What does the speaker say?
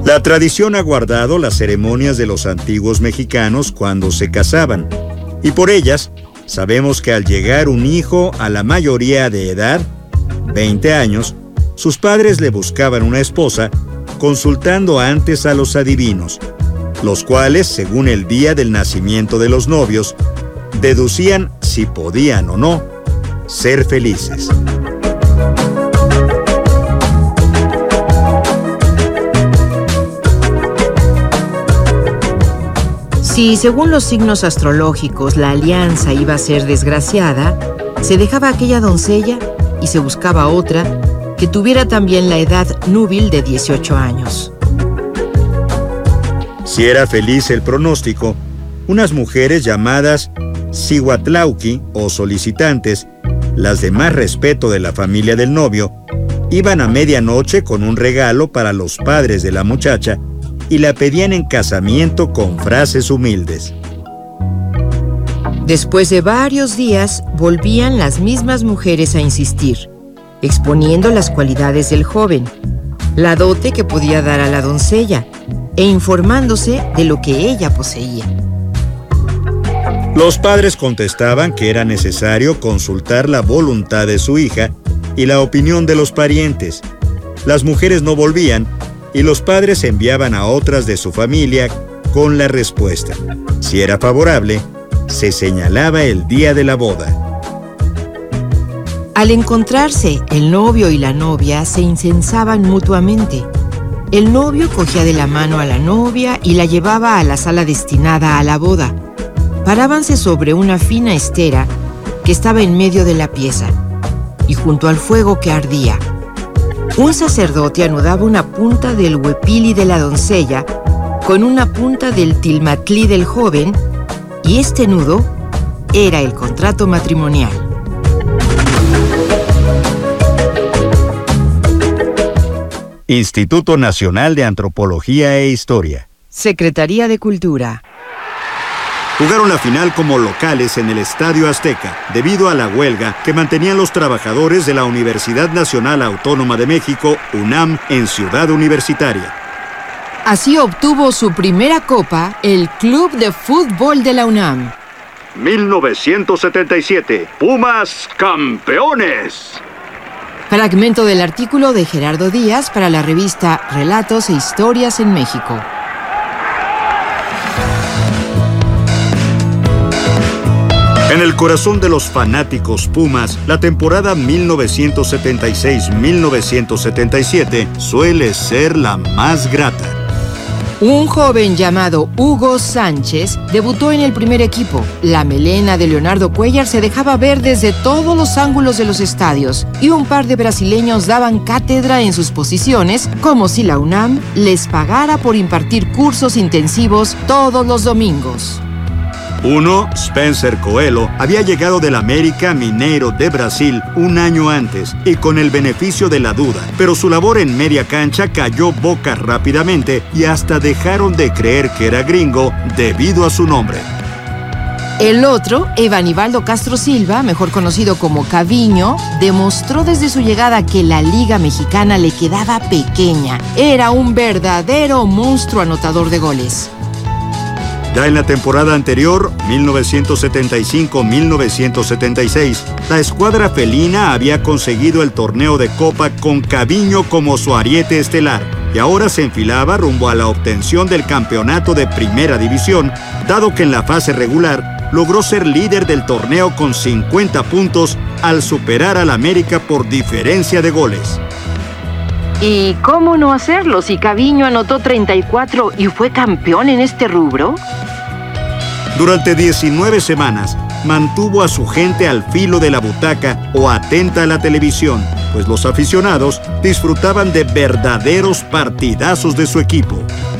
La tradición ha guardado las ceremonias de los antiguos mexicanos cuando se casaban, y por ellas sabemos que al llegar un hijo a la mayoría de edad, 20 años, sus padres le buscaban una esposa, consultando antes a los adivinos, los cuales, según el día del nacimiento de los novios, deducían si podían o no ser felices. Si, según los signos astrológicos, la alianza iba a ser desgraciada, se dejaba aquella doncella y se buscaba otra que tuviera también la edad núbil de 18 años. Si era feliz el pronóstico, unas mujeres llamadas Cihuatlauqui o solicitantes, las de más respeto de la familia del novio, iban a medianoche con un regalo para los padres de la muchacha y la pedían en casamiento con frases humildes. Después de varios días, volvían las mismas mujeres a insistir, exponiendo las cualidades del joven, la dote que podía dar a la doncella, e informándose de lo que ella poseía. Los padres contestaban que era necesario consultar la voluntad de su hija y la opinión de los parientes. Las mujeres no volvían y los padres enviaban a otras de su familia con la respuesta. Si era favorable, se señalaba el día de la boda. Al encontrarse, el novio y la novia se incensaban mutuamente. El novio cogía de la mano a la novia y la llevaba a la sala destinada a la boda. Parábanse sobre una fina estera que estaba en medio de la pieza y junto al fuego que ardía. Un sacerdote anudaba una punta del huepili de la doncella con una punta del tilmatlí del joven, y este nudo era el contrato matrimonial. Instituto Nacional de Antropología e Historia. Secretaría de Cultura. Jugaron la final como locales en el Estadio Azteca, debido a la huelga que mantenían los trabajadores de la Universidad Nacional Autónoma de México, UNAM, en Ciudad Universitaria. Así obtuvo su primera copa el Club de Fútbol de la UNAM. 1977, Pumas campeones. Fragmento del artículo de Gerardo Díaz para la revista Relatos e Historias en México. En el corazón de los fanáticos Pumas, la temporada 1976-1977 suele ser la más grata. Un joven llamado Hugo Sánchez debutó en el primer equipo. La melena de Leonardo Cuéllar se dejaba ver desde todos los ángulos de los estadios y un par de brasileños daban cátedra en sus posiciones, como si la UNAM les pagara por impartir cursos intensivos todos los domingos. Uno, Spencer Coelho, había llegado del América Mineiro de Brasil un año antes y con el beneficio de la duda, pero su labor en media cancha cayó boca rápidamente y hasta dejaron de creer que era gringo debido a su nombre. El otro, Evanibaldo Castro Silva, mejor conocido como Caviño, demostró desde su llegada que la Liga Mexicana le quedaba pequeña. Era un verdadero monstruo anotador de goles. Ya en la temporada anterior, 1975-1976, la escuadra felina había conseguido el torneo de Copa con Caviño como su ariete estelar y ahora se enfilaba rumbo a la obtención del campeonato de Primera División, dado que en la fase regular logró ser líder del torneo con 50 puntos al superar al América por diferencia de goles. ¿Y cómo no hacerlo si Caviño anotó 34 y fue campeón en este rubro? Durante 19 semanas, mantuvo a su gente al filo de la butaca o atenta a la televisión, pues los aficionados disfrutaban de verdaderos partidazos de su equipo.